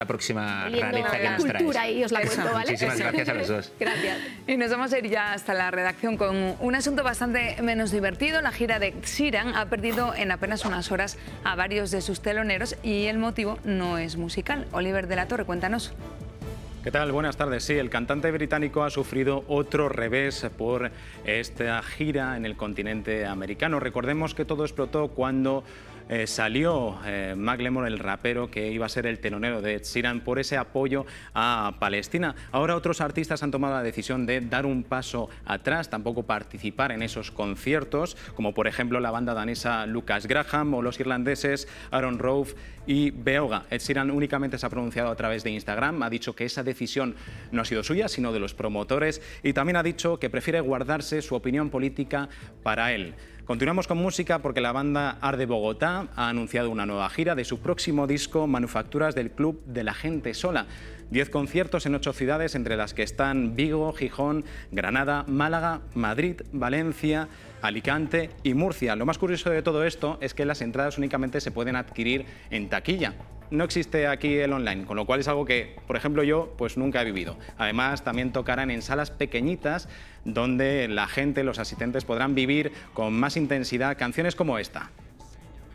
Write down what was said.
La próxima Viendo rareza que la nos traes. cultura y os la cuento, ¿vale? Muchísimas gracias a los dos. Gracias. Y nos vamos a ir ya hasta la redacción con un asunto bastante menos divertido. La gira de Ed Sheeran ha perdido en apenas unas horas a varios de sus teloneros y el motivo no es musical. Oliver de la Torre, cuéntanos. ¿Qué tal? Buenas tardes. Sí, el cantante británico ha sufrido otro revés por esta gira en el continente americano. Recordemos que todo explotó cuando salió Macklemore, el rapero que iba a ser el telonero de Ed Sheeran, por ese apoyo a Palestina. Ahora otros artistas han tomado la decisión de dar un paso atrás, tampoco participar en esos conciertos, como por ejemplo la banda danesa Lucas Graham o los irlandeses Aaron Rove y Beoga. Ed Sheeran únicamente se ha pronunciado a través de Instagram, ha dicho que esa decisión no ha sido suya, sino de los promotores, y también ha dicho que prefiere guardarse su opinión política para él. Continuamos con música porque la banda Art de Bogotá ha anunciado una nueva gira de su próximo disco Manufacturas del Club de la Gente Sola. 10 conciertos en 8 ciudades, entre las que están Vigo, Gijón, Granada, Málaga, Madrid, Valencia, Alicante y Murcia. Lo más curioso de todo esto es que las entradas únicamente se pueden adquirir en taquilla. No existe aquí el online, con lo cual es algo que, por ejemplo, yo pues nunca he vivido. Además, también tocarán en salas pequeñitas donde la gente, los asistentes, podrán vivir con más intensidad canciones como esta.